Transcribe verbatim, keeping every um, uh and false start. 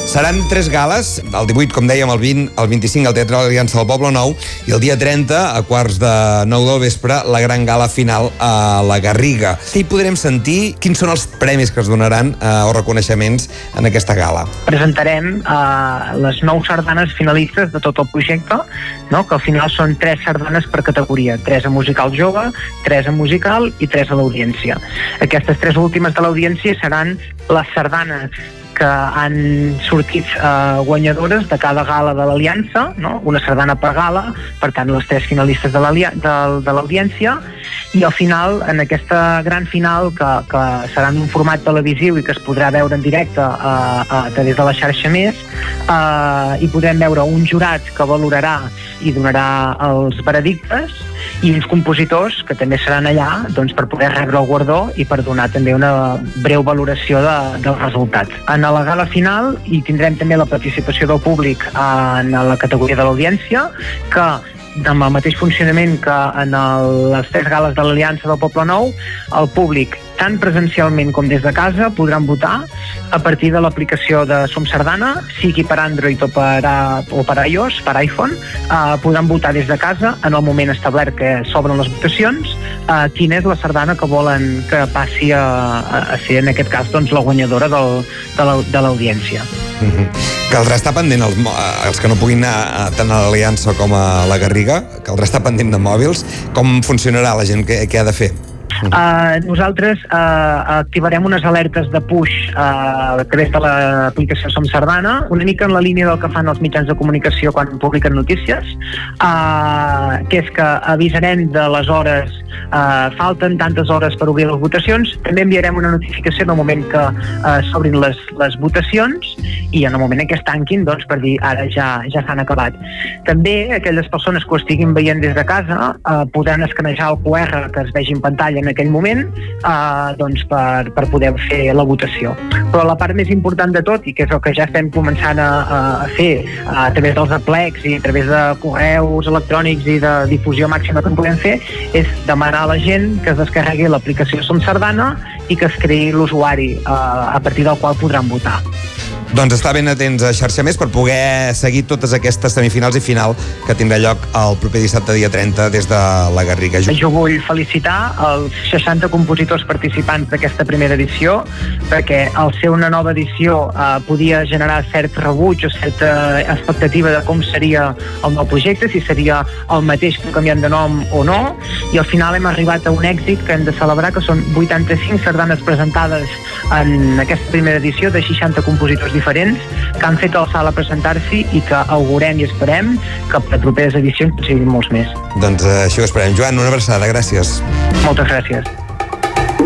Seran tres gales, el divuit, com dèiem, el vint, el vint-i-cinc al Teatre Aliança del Poble Nou i el dia trenta, a quarts de nou del vespre, la gran gala final a la Garriga. Què hi podrem sentir? Quins són els premis que es donaran eh, o reconeixements en aquesta gala? Presentarem eh, les nou sardanes finalistes de tot el projecte, no? Que al final són tres sardanes per categoria, tres a musical jove, tres a musical i tres a l'audiència. Aquestes tres últimes de l'audiència seran les sardanes que han sortit eh, guanyadores de cada gala de l'Aliança, no? Una sardana per gala, per tant les tres finalistes de l'audiència, i al final, en aquesta gran final que, que serà en un format televisiu i que es podrà veure en directe a, a través de la xarxa Més, eh, hi podrem veure un jurat que valorarà i donarà els veredictes i uns compositors que també seran allà, doncs, per poder rebre el guardó i per donar també una breu valoració de, dels resultats. En la gala final hi tindrem també la participació del públic en la categoria de l'audiència, que amb el mateix funcionament que en el, les tres gales de l'Aliança del Poble Nou, el públic, tant presencialment com des de casa, podran votar a partir de l'aplicació de Som Sardana, sigui per Android o per, o per iOS, per iPhone. Eh, podran votar des de casa en el moment establert que s'obren les votacions, eh, quina és la sardana que volen que passi a, a ser, en aquest cas, doncs, la guanyadora del, de l'audiència. Mm-hmm. Caldrà estar pendent, els, els que no puguin anar tant a l'Aliança com a la Garriga, caldrà estar pendent de mòbils. Com funcionarà la gent? Què, què ha de fer? Uh, nosaltres uh, activarem unes alertes de push uh, a través de l'aplicació Som Sardana, una mica en la línia del que fan els mitjans de comunicació quan publiquen notícies, uh, que és que avisarem de les hores, uh, falten tantes hores per obrir les votacions, també enviarem una notificació en el moment que uh, s'obrin les, les votacions i en el moment en què es tanquin, doncs, per dir ara ja, ja s'han acabat. També aquelles persones que ho estiguin veient des de casa uh, podran escanejar el Q R que es vegi en pantalla en aquell moment, eh, doncs per, per poder fer la votació. Però la part més important de tot, i que és el que ja estem començant a, a fer a través dels aplecs i a través de correus electrònics i de difusió màxima que en podem fer, és demanar a la gent que es descarregui l'aplicació Som Sardana i que es creï l'usuari eh, a partir del qual podran votar. Doncs estar ben atents a Xarxa Més per poder seguir totes aquestes semifinals i final que tindrà lloc el proper dissabte dia trenta des de la Garriga. Jo vull felicitar els seixanta compositors participants d'aquesta primera edició, perquè al ser una nova edició eh, podia generar cert rebuig o certa expectativa de com seria el nou projecte, si seria el mateix que canviant de nom o no, i al final hem arribat a un èxit que hem de celebrar, que són vuitanta-cinc sardanes presentades en aquesta primera edició de seixanta compositors diferents que han fet el salt a presentar-s'hi i que augurem i esperem que per properes edicions siguin molts més. Doncs eh, això ho esperem. Joan, una abraçada, gràcies. Moltes gràcies.